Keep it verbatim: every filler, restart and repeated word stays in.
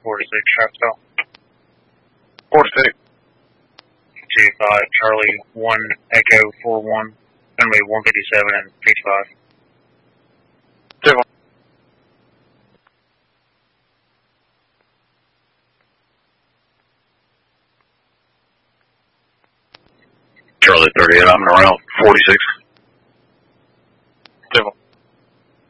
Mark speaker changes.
Speaker 1: forty-six, traffic call.
Speaker 2: forty-six.
Speaker 1: two five, Charlie, one Echo, four one, runway one fifty-seven and fifty-five.
Speaker 2: two one.
Speaker 3: Charlie thirty-eight, I'm around forty-six.